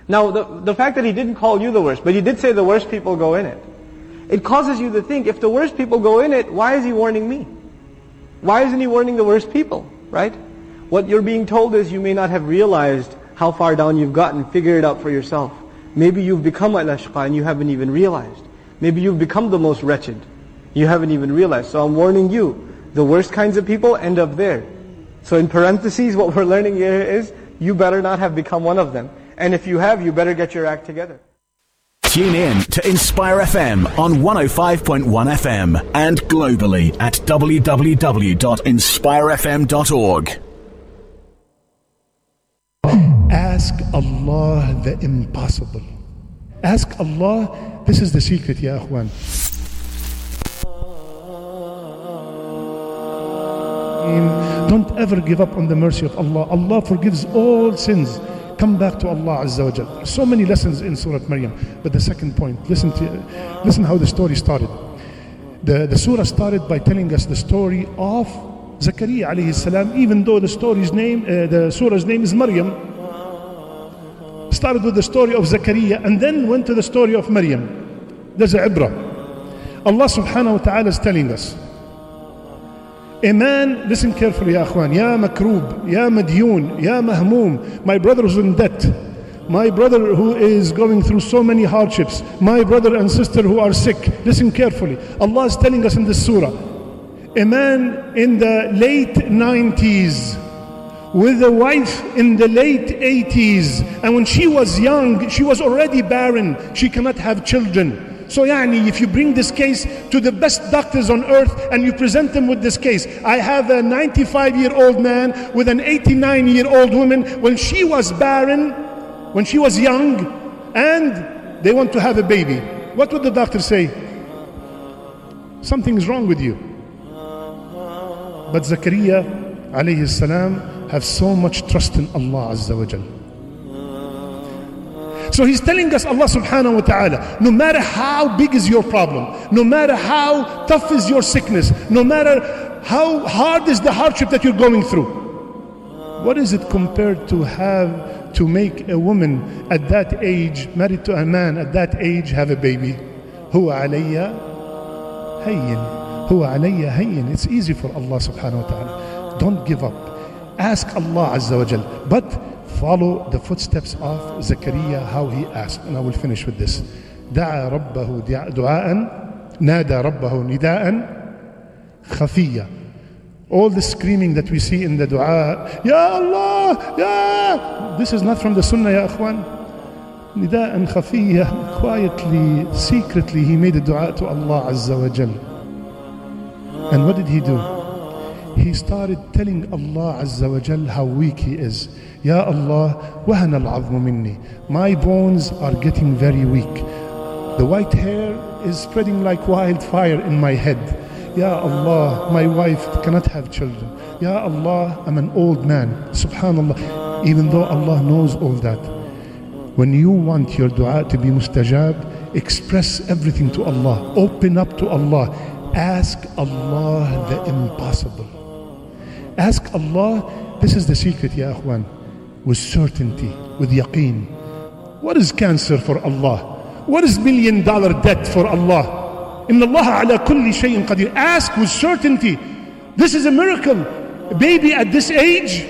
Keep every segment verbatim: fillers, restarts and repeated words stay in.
Now, the, the fact that he didn't call you the worst, but he did say the worst people go in it, it causes you to think, if the worst people go in it, why is he warning me? Why isn't he warning the worst people, right? What you're being told is you may not have realized how far down you've gotten. Figure it out for yourself. Maybe you've become al-ashqa and you haven't even realized. Maybe you've become the most wretched. You haven't even realized. So I'm warning you, the worst kinds of people end up there. So in parentheses, what we're learning here is, you better not have become one of them. And if you have, you better get your act together. Tune in to Inspire F M on one oh five point one F M and globally at w w w dot inspire f m dot org. Ask Allah the impossible. Ask Allah, this is the secret, ya akhwan. Don't ever give up on the mercy of Allah. Allah forgives all sins. Come back to Allah Azza wa Jal. So many lessons in Surah Maryam. But the second point, listen to, listen how the story started. The, the surah started by telling us the story of Zakaria alayhi salam, even though the story's name, uh, the surah's name is Maryam. Started with the story of Zakaria and then went to the story of Maryam. There's a ibrah. Allah subhanahu wa ta'ala is telling us, a man, listen carefully ya akhwan, ya makroob, ya madyoon, ya mahmoom, my brother who's in debt, my brother who is going through so many hardships, my brother and sister who are sick, listen carefully. Allah is telling us in this surah, a man in the late nineties with a wife in the late eighties, and when she was young, she was already barren, she cannot have children. So yani, if you bring this case to the best doctors on earth and you present them with this case, I have a ninety-five year old man with an eighty-nine year old woman, when she was barren, when she was young, and they want to have a baby. What would the doctor say? Something is wrong with you. But Zakaria alayhi salam have so much trust in Allah Azza wa Jal. So he's telling us, Allah subhanahu wa ta'ala, no matter how big is your problem, no matter how tough is your sickness, no matter how hard is the hardship that you're going through, what is it compared to have to make a woman at that age, married to a man at that age, have a baby? Huwa alayya hayyin. Huwa alayya hayyin. It's easy for Allah subhanahu wa ta'ala. Don't give up. Ask Allah Azza wa Jal. But follow the footsteps of Zakaria, how he asked. And I will finish with this. دعا ربه دعاء نادى ربه نداء خفيا. All the screaming that we see in the dua, Ya Allah, Ya, this is not from the Sunnah, Ya Akhwan. Nida'an khafiyya, quietly, secretly, he made a dua to Allah Azza wa Jal. And what did he do? He started telling Allah Azza wa Jal how weak he is. Ya Allah, wahana al-'azmu minni. My bones are getting very weak. The white hair is spreading like wildfire in my head. Ya Allah, my wife cannot have children. Ya Allah, I'm an old man. Subhanallah. Even though Allah knows all that, when you want your dua to be mustajab, express everything to Allah. Open up to Allah. Ask Allah the impossible. Ask Allah, this is the secret, ya akhwan, with certainty, with yaqeen. What is cancer for Allah? What is million dollar debt for Allah? Inna Allah ala kulli shay'in qadir. Ask with certainty. This is a miracle. A baby at this age.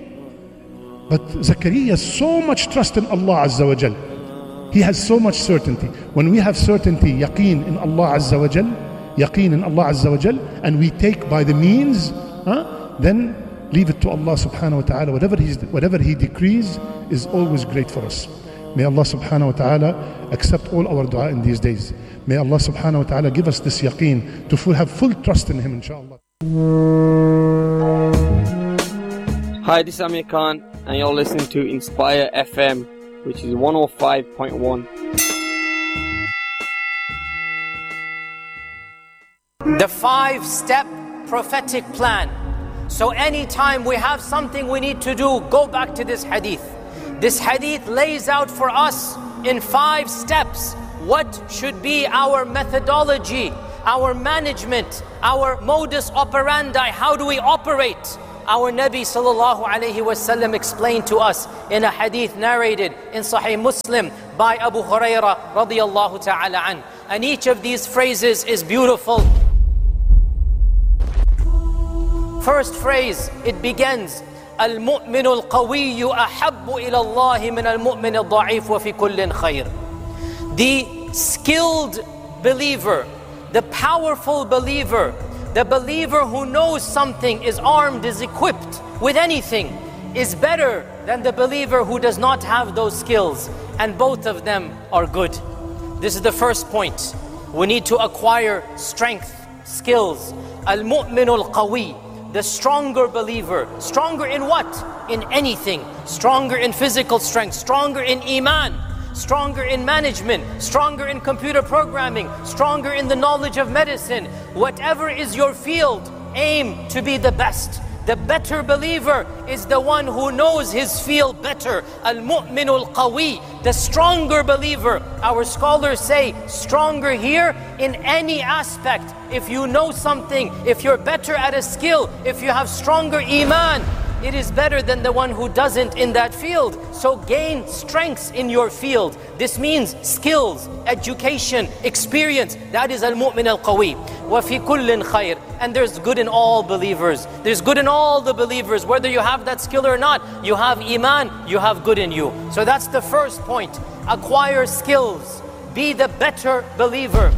But Zakaria has so much trust in Allah Azza wa Jal. He has so much certainty. When we have certainty, yaqeen in Allah Azza wa Jal, yaqeen in Allah Azza wa Jal, and we take by the means, huh? Then leave it to Allah subhanahu wa ta'ala. Whatever, he's, whatever He decrees is always great for us. May Allah subhanahu wa ta'ala accept all our dua in these days. May Allah subhanahu wa ta'ala give us this yaqeen to full, have full trust in Him, inshallah. Hi, this is Amir Khan, and you're listening to Inspire F M, which is one oh five point one. The five-step prophetic plan. So anytime we have something we need to do, go back to this hadith. This hadith lays out for us in five steps what should be our methodology, our management, our modus operandi. How do we operate Our Nabi sallallahu alayhi wasallam explained to us in a hadith narrated in Sahih Muslim by Abu Hurairah radiyallahu ta'ala an. And each of these phrases is beautiful. First phrase, it begins, المؤمن القوي أحب إلى الله من المؤمن الضعيف وفي كل خير. The skilled believer, the powerful believer, the believer who knows something, is armed, is equipped with anything, is better than the believer who does not have those skills. And both of them are good. This is the first point. We need to acquire strength, skills. Al-mu'min al-qawi, the stronger believer. Stronger in what? In anything. Stronger in physical strength, stronger in iman, stronger in management, stronger in computer programming, stronger in the knowledge of medicine. Whatever is your field, aim to be the best. The better believer is the one who knows his field better. Al-mu'min al-qawi, the stronger believer. Our scholars say stronger here in any aspect. If you know something, if you're better at a skill, if you have stronger iman, it is better than the one who doesn't in that field. So gain strengths in your field. This means skills, education, experience. That is al-mu'min al-qawi. وَفِي كُلٍّ خَيْرٍ. And there's good in all believers. There's good in all the believers. Whether you have that skill or not, you have iman, you have good in you. So that's the first point. Acquire skills. Be the better believer.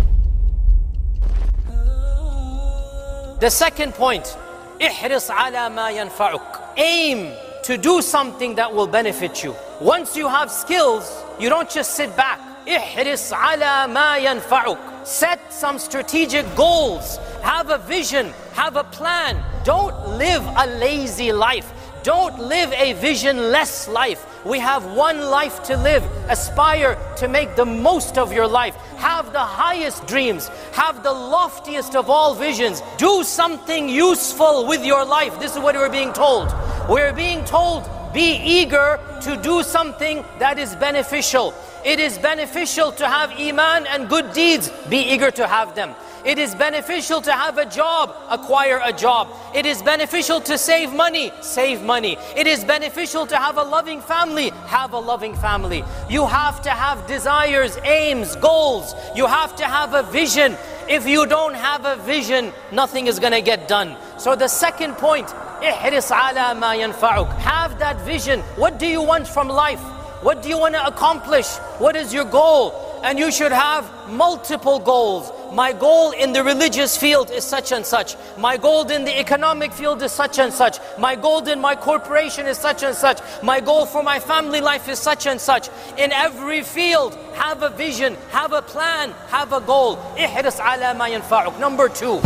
The second point, احرص على ما ينفعك. Aim to do something that will benefit you. Once you have skills, you don't just sit back. احرص على ما ينفعك. Set some strategic goals. Have a vision. Have a plan. Don't live a lazy life. Don't live a visionless life. We have one life to live. Aspire to make the most of your life. Have the highest dreams. Have the loftiest of all visions. Do something useful with your life. This is what we're being told. We're being told, be eager to do something that is beneficial. It is beneficial to have iman and good deeds. Be eager to have them. It is beneficial to have a job, acquire a job. It is beneficial to save money, save money. It is beneficial to have a loving family, have a loving family. You have to have desires, aims, goals. You have to have a vision. If you don't have a vision, nothing is going to get done. So the second point, احرص على ما ينفعك. Have that vision. What do you want from life? What do you want to accomplish? What is your goal? And you should have multiple goals. My goal in the religious field is such and such. My goal in the economic field is such and such. My goal in my corporation is such and such. My goal for my family life is such and such. In every field, have a vision, have a plan, have a goal. احرص على ما ينفعك. Number two.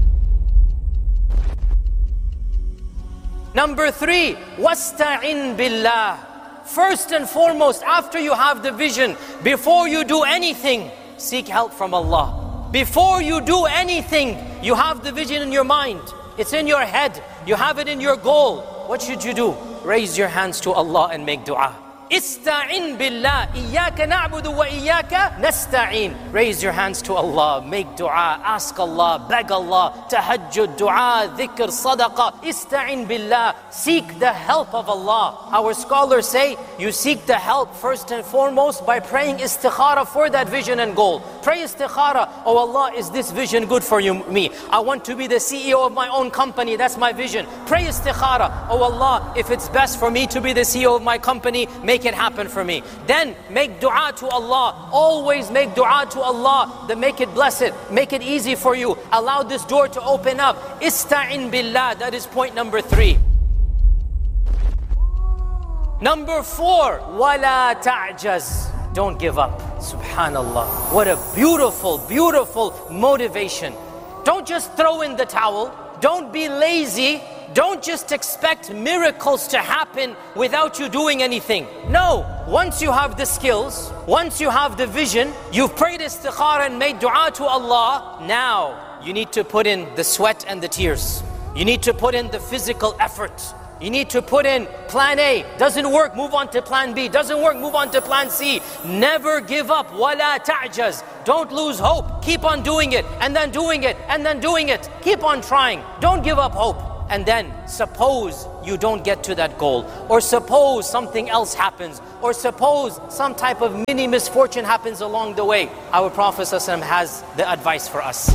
Number three, واستعن بالله. First and foremost, after you have the vision, before you do anything, seek help from Allah. Before you do anything, you have the vision in your mind. It's in your head. You have it in your goal. What should you do? Raise your hands to Allah and make dua. Ista'in billah. Iyaka na'budu wa iyaka nasta'in. Raise your hands to Allah. Make dua. Ask Allah. Beg Allah. Tahajjud, dua, dhikr, sadaqah. Ista'in billah. Seek the help of Allah. Our scholars say you seek the help first and foremost by praying istikhara for that vision and goal. Pray istikhara. Oh Allah, is this vision good for you, me? I want to be the C E O of my own company. That's my vision. Pray istikhara. Oh Allah, if it's best for me to be the C E O of my company, make it happen for me. Then make dua to Allah. Always make dua to Allah. Then make it blessed. Make it easy for you. Allow this door to open up. Ista'in billah. That is point number three. Number four, wala ta'jaz. Don't give up. Subhanallah. What a beautiful, beautiful motivation. Don't just throw in the towel. Don't be lazy. Don't just expect miracles to happen without you doing anything. No, once you have the skills, once you have the vision, you've prayed istikhara and made dua to Allah, now you need to put in the sweat and the tears. You need to put in the physical effort. You need to put in plan A. Doesn't work, move on to plan B. Doesn't work, move on to plan C. Never give up. Wala ta'jaz. Don't lose hope. Keep on doing it, and then doing it, and then doing it. Keep on trying. Don't give up hope. And then suppose you don't get to that goal, or suppose something else happens, or suppose some type of mini misfortune happens along the way. Our Prophet ﷺ has the advice for us,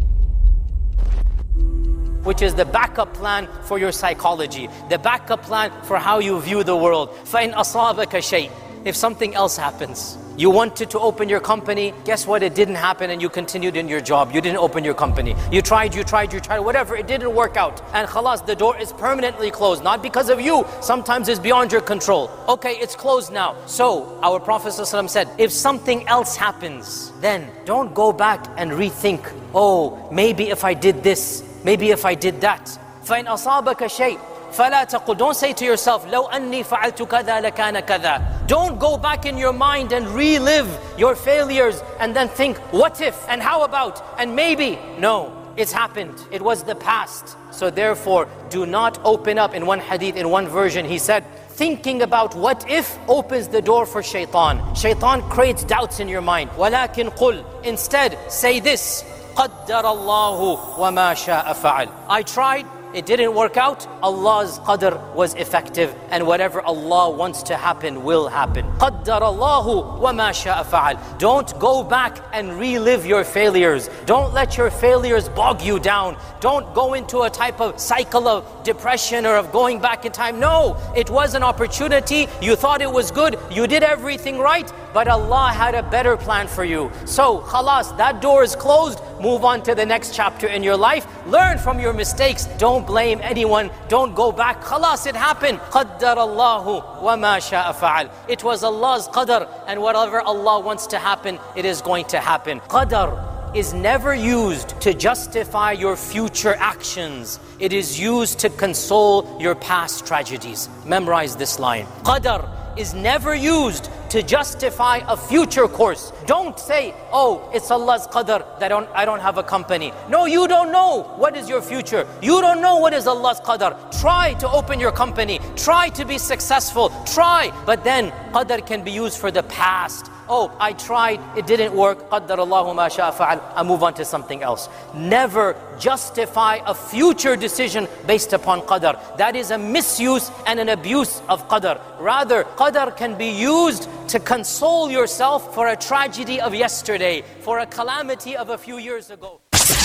which is the backup plan for your psychology, the backup plan for how you view the world. فَإِنْ أَصَابَكَ شَيْءٍ. If something else happens, you wanted to open your company, guess what? It didn't happen and you continued in your job. You didn't open your company. You tried, you tried, you tried, whatever, it didn't work out. And khalas, the door is permanently closed. Not because of you, sometimes it's beyond your control. Okay, it's closed now. So, our Prophet ﷺ said, if something else happens, then don't go back and rethink, oh, maybe if I did this, maybe if I did that. فَإِنْ أَصَابَكَ شَيْءٍ فَلَا تَقُلْ. Don't say to yourself, لَوْ أَنِّي فَعَلْتُ كَذَا لَكَانَ كَذَا. Don't go back in your mind and relive your failures and then think, what if, and how about, and maybe. No, it's happened. It was the past. So therefore, do not open up. In one hadith, in one version, he said, thinking about what if opens the door for shaitan. Shaitan creates doubts in your mind. وَلَكِنْ قُلْ. Instead, say this, قَدَّرَ اللَّهُ وَمَا شَاءَ فَعَلْ. I tried, it didn't work out. Allah's qadr was effective, and whatever Allah wants to happen will happen. قَدَّرَ اللَّهُ وَمَا شَاءَ فَعَلْ. Don't go back and relive your failures. Don't let your failures bog you down. Don't go into a type of cycle of depression or of going back in time. No, it was an opportunity. You thought it was good. You did everything right, but Allah had a better plan for you. So, khalas, that door is closed. Move on to the next chapter in your life. Learn from your mistakes. Don't blame anyone. Don't go back. Khalas, it happened. قَدَّرَ اللَّهُ وَمَا شَاءَ فَعَلْ. It was Allah's qadr, and whatever Allah wants to happen, it is going to happen. Qadr is never used to justify your future actions. It is used to console your past tragedies. Memorize this line. Qadr is never used to justify a future course. Don't say, oh, it's Allah's qadr that I don't, I don't have a company. No, you don't know what is your future. You don't know what is Allah's qadr. Try to open your company. Try to be successful. Try. But then qadr can be used for the past. Oh, I tried, it didn't work. قَدَّرَ اللَّهُ مَا شَاءَ فَعَلْ. I move on to something else. Never justify a future decision based upon qadr. That is a misuse and an abuse of qadr. Rather, qadr can be used to console yourself for a tragedy of yesterday, for a calamity of a few years ago.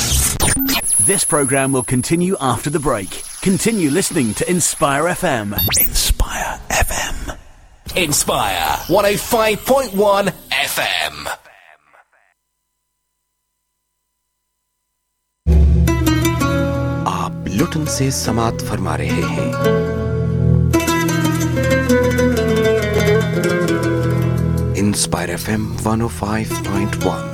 This program will continue after the break. Continue listening to Inspire F M. Inspire F M. Inspire one oh five point one F M. आप लुटन से समात फरमा रहे हैं inspire FM one oh five point one.